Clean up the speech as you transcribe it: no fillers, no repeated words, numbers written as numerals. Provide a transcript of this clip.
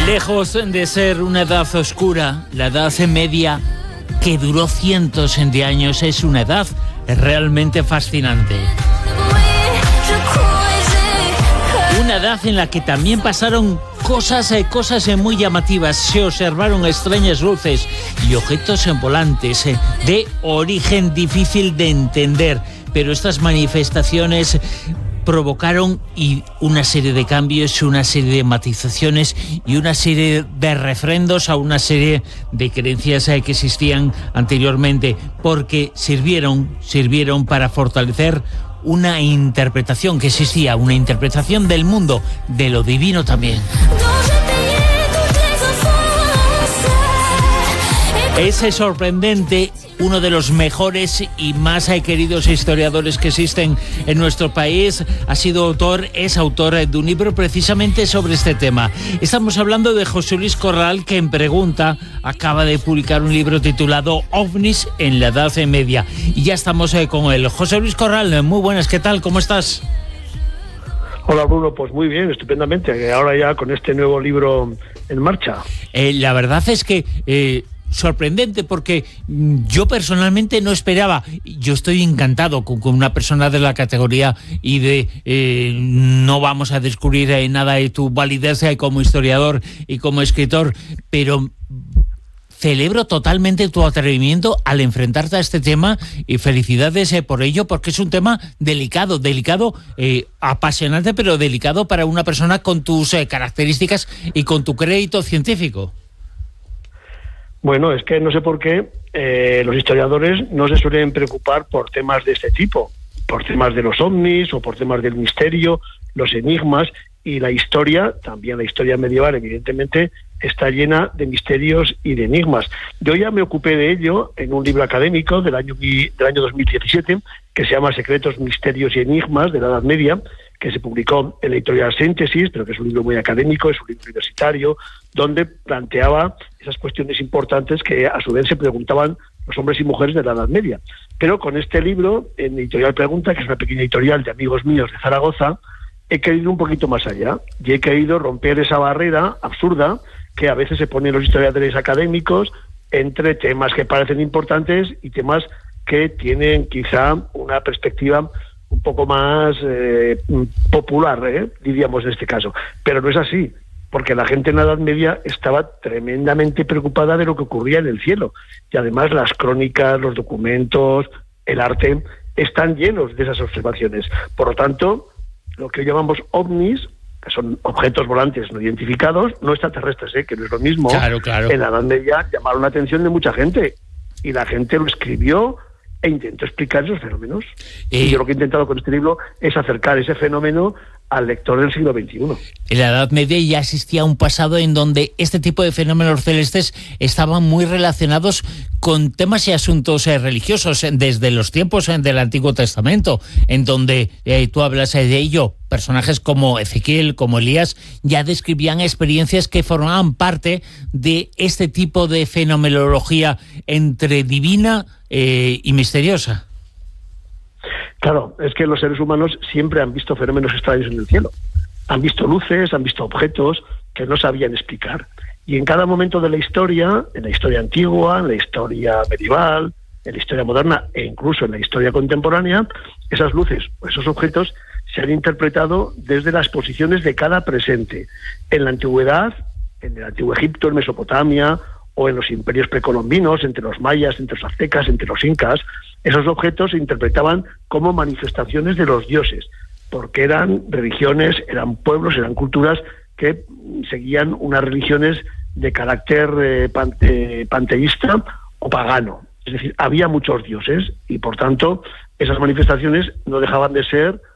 Lejos de ser una edad oscura, la Edad Media, que duró cientos de años, es una edad realmente fascinante. Una edad en la que también pasaron cosas muy llamativas. Se observaron extrañas luces y objetos volantes de origen difícil de entender, pero estas manifestaciones provocaron una serie de cambios, una serie de matizaciones y una serie de refrendos a una serie de creencias que existían anteriormente, porque sirvieron para fortalecer una interpretación que existía, una interpretación del mundo, de lo divino también. Es sorprendente, uno de los mejores y más queridos historiadores que existen en nuestro país es autor de un libro precisamente sobre este tema. Estamos hablando de José Luis Corral, que en Pregunta acaba de publicar un libro titulado OVNIs en la Edad Media. Y ya estamos con él. José Luis Corral, muy buenas, ¿qué tal? ¿Cómo estás? Hola Bruno, pues muy bien, estupendamente. Ahora ya con este nuevo libro en marcha. La verdad es que sorprendente, porque yo personalmente no esperaba. Yo estoy encantado con una persona de la categoría y no vamos a descubrir nada de tu validez como historiador y como escritor, pero celebro totalmente tu atrevimiento al enfrentarte a este tema y felicidades por ello, porque es un tema delicado, apasionante, pero delicado para una persona con tus características y con tu crédito científico. Bueno, es que no sé por qué los historiadores no se suelen preocupar por temas de este tipo, por temas de los ovnis o por temas del misterio, los enigmas, y la historia, también la historia medieval, evidentemente, está llena de misterios y de enigmas. Yo ya me ocupé de ello en un libro académico del año 2017, que se llama Secretos, Misterios y Enigmas de la Edad Media, que se publicó en la editorial Síntesis, pero que es un libro muy académico, es un libro universitario, donde planteaba esas cuestiones importantes que a su vez se preguntaban los hombres y mujeres de la Edad Media. Pero con este libro, en Editorial Pregunta, que es una pequeña editorial de amigos míos de Zaragoza, he querido ir un poquito más allá y he querido romper esa barrera absurda que a veces se ponen los historiadores académicos entre temas que parecen importantes y temas que tienen quizá una perspectiva un poco más popular, diríamos en este caso. Pero no es así, porque la gente en la Edad Media estaba tremendamente preocupada de lo que ocurría en el cielo. Y además las crónicas, los documentos, el arte, están llenos de esas observaciones. Por lo tanto, lo que llamamos ovnis, que son objetos volantes no identificados, no extraterrestres, que no es lo mismo. Claro. En la Edad Media llamaron la atención de mucha gente, y la gente lo escribió e intentó explicar esos fenómenos. Y yo lo que he intentado con este libro es acercar ese fenómeno al lector del siglo XXI. En la Edad Media ya existía un pasado en donde este tipo de fenómenos celestes estaban muy relacionados con temas y asuntos religiosos, desde los tiempos del Antiguo Testamento, en donde tú hablas de ello. Personajes como Ezequiel, como Elías, ya describían experiencias que formaban parte de este tipo de fenomenología entre divina y misteriosa. Claro, es que los seres humanos siempre han visto fenómenos extraños en el cielo. Han visto luces, han visto objetos que no sabían explicar. Y en cada momento de la historia, en la historia antigua, en la historia medieval, en la historia moderna e incluso en la historia contemporánea, esas luces o esos objetos se han interpretado desde las posiciones de cada presente. En la antigüedad, en el antiguo Egipto, en Mesopotamia, o en los imperios precolombinos, entre los mayas, entre los aztecas, entre los incas, esos objetos se interpretaban como manifestaciones de los dioses, porque eran religiones, eran pueblos, eran culturas que seguían unas religiones de carácter panteísta o pagano. Es decir, había muchos dioses y, por tanto, esas manifestaciones no dejaban de ser